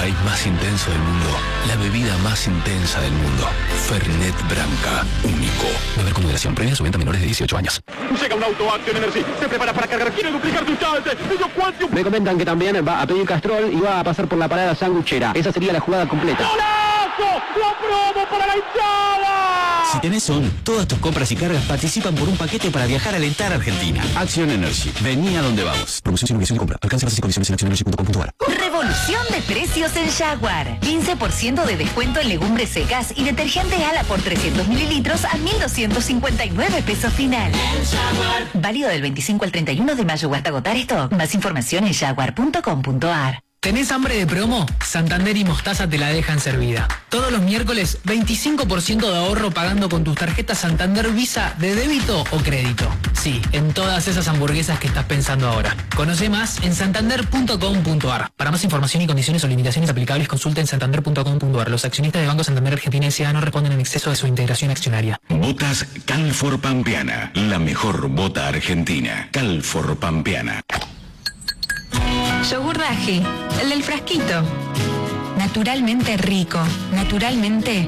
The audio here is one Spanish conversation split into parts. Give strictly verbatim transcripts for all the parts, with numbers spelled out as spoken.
high más intenso del mundo. La bebida más intensa del mundo. Fernet Branca. Único. Beber con moderación. Prohibida su venta a menores de dieciocho años. Llega un auto Action Energy. Se prepara para cargar. Quiere duplicar su chance. Me comentan que también va a pedir Castrol y va a pasar por la parada sanguchera. Esa sería la jugada completa. ¡Golazo! ¡La promo para la hinchada! Si tenés O N, todas tus compras y cargas participan por un paquete para viajar a alentar a Argentina. Action Energy. Vení a donde vamos. Promoción sin obligación de compra. Alcance bases y condiciones en action energy punto com punto a r. Revolución de precios en Jaguar. quince por ciento de descuento en legumbres secas y detergente Ala por trescientos mililitros a mil doscientos cincuenta y nueve pesos final. Válido del veinticinco al treinta y uno de mayo o hasta agotar stock. Más información en jaguar punto com punto a r. ¿Tenés hambre de promo? Santander y Mostaza te la dejan servida. Todos los miércoles, veinticinco por ciento de ahorro pagando con tus tarjetas Santander Visa de débito o crédito. Sí, en todas esas hamburguesas que estás pensando ahora. Conoce más en santander punto com punto a r. Para más información y condiciones o limitaciones aplicables, consulta en santander punto com punto a r. Los accionistas de Banco Santander Argentina S A no responden en exceso de su integración accionaria. Botas Calfor Pampeana, la mejor bota argentina. Calfor Pampeana. Yogur Daji, el del frasquito. Naturalmente rico, naturalmente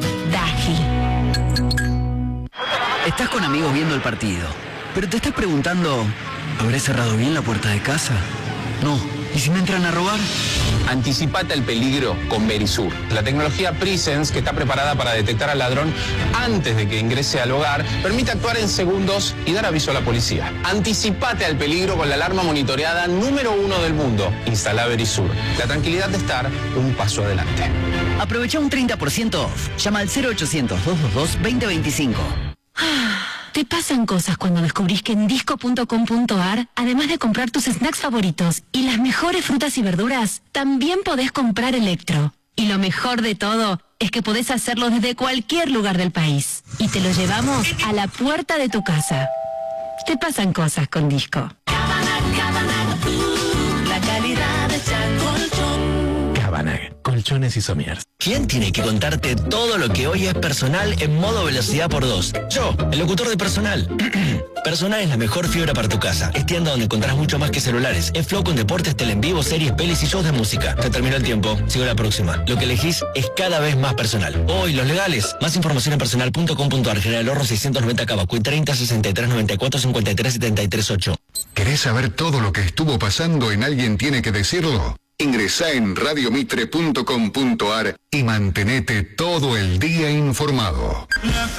Daji. Estás con amigos viendo el partido, pero te estás preguntando, ¿habré cerrado bien la puerta de casa? No. ¿Y si me entran a robar? Anticipate al peligro con Verisur, la tecnología Presence que está preparada para detectar al ladrón antes de que ingrese al hogar, permite actuar en segundos y dar aviso a la policía. Anticipate al peligro con la alarma monitoreada número uno del mundo. Instala Verisur. La tranquilidad de estar un paso adelante. Aprovecha un treinta por ciento off. Llama al cero ochocientos, doscientos veintidós, veinte veinticinco. Te pasan cosas cuando descubrís que en disco punto com punto a r, además de comprar tus snacks favoritos y las mejores frutas y verduras, también podés comprar electro. Y lo mejor de todo es que podés hacerlo desde cualquier lugar del país. Y te lo llevamos a la puerta de tu casa. Te pasan cosas con Disco. La calidad de colchón. Cabanag. Colchones y somiers. ¿Quién tiene que contarte todo lo que hoy es Personal en modo velocidad por dos? Yo, el locutor de Personal. Personal es la mejor fibra para tu casa. Es tienda donde encontrás mucho más que celulares. Es flow con deportes, tele en vivo, series, pelis y shows de música. Se terminó el tiempo. Sigo la próxima. Lo que elegís es cada vez más personal. Hoy, los legales. Más información en personal punto com punto a r. General Horro seiscientos noventa Cabacuy treinta, sesenta y tres, noventa y cuatro, cincuenta y tres, setenta y tres, ocho. ¿Querés saber todo lo que estuvo pasando en Alguien Tiene que Decirlo? Ingresá en radio mitre punto com punto a r y mantenete todo el día informado.